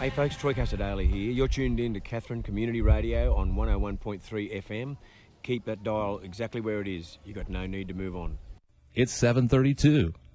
Hey folks, Troy Casadale here. You're tuned in to Katherine Community Radio on 101.3 FM. Keep that dial exactly where it is. You've got no need to move on. It's 7:32.